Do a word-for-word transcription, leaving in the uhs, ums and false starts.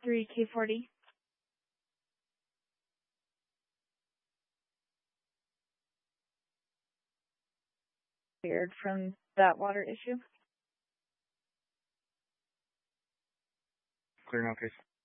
three K forty. Cleared from that water issue. Clear now, case.